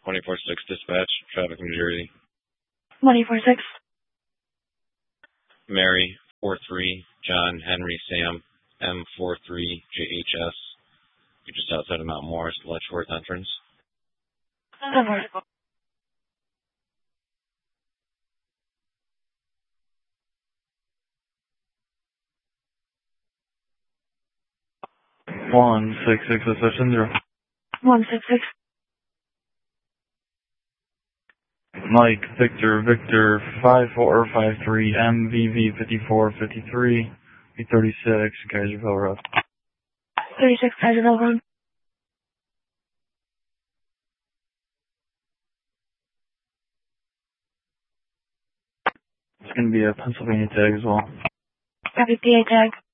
24-6 dispatch, traffic New Jersey. 24-6. Mary, 43, John, Henry, Sam, M43, JHS. You're just outside of Mount Morris, Letchworth entrance. Over. One 6-6 accession 0. 166. Mike, Victor, 5453, MVV 5453, B36, Kaiserville Road. 36 Kaiserville Road. It's going to be a Pennsylvania tag as well. Copy PA tag.